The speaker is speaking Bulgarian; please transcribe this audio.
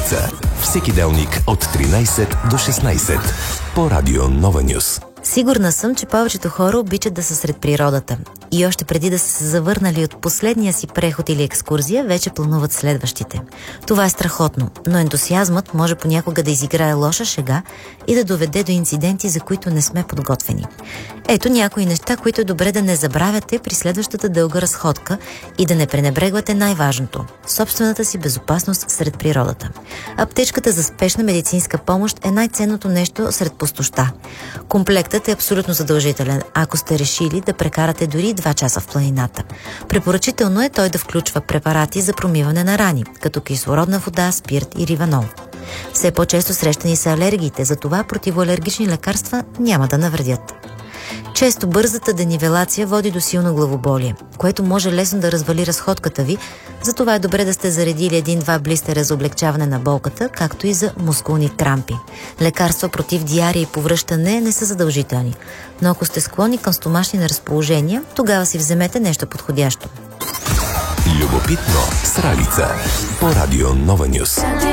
Сралица. Всеки делник от 13 до 16 по Радио Нова Нюс. Сигурна съм, че повечето хора обичат да са сред природата. И още преди да са се завърнали от последния си преход или екскурзия, вече плануват следващите. Това е страхотно, но ентусиазмът може понякога да изиграе лоша шега и да доведе до инциденти, за които не сме подготвени. Ето някои неща, които е добре да не забравяте при следващата дълга разходка и да не пренебрегвате най-важното – собствената си безопасност сред природата. Аптечката за спешна медицинска помощ е най-ценното нещо сред пустоща. Комплектът е абсолютно задължителен, ако сте решили да прекарате дори 2 часа в планината. Препоръчително е той да включва препарати за промиване на рани, като кислородна вода, спирт и риванол. Все по-често срещани са алергиите, затова противоалергични лекарства няма да навредят. Често бързата денивелация води до силно главоболие, което може лесно да развали разходката ви, затова е добре да сте заредили 1-2 блистера за облегчаване на болката, както и за мускулни крампи. Лекарства против диария и повръщане не са задължителни, но ако сте склонни към стомашни неразположения, тогава си вземете нещо подходящо. Любопитно Сралица по Радио Нова Нюс.